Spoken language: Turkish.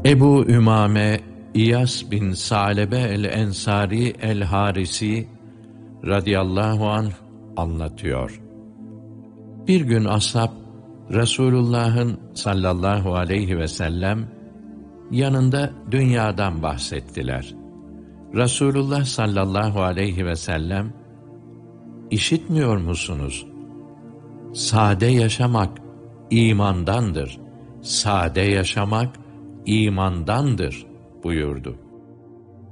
Ebu Ümame İyas bin Salebe el-Ensari el-Harisi radıyallahu anh anlatıyor. Bir gün ashab Resulullah'ın sallallahu aleyhi ve sellem yanında dünyadan bahsettiler. Resulullah sallallahu aleyhi ve sellem, "İşitmiyor musunuz? Sade yaşamak imandandır. Sade yaşamak imandandır," buyurdu.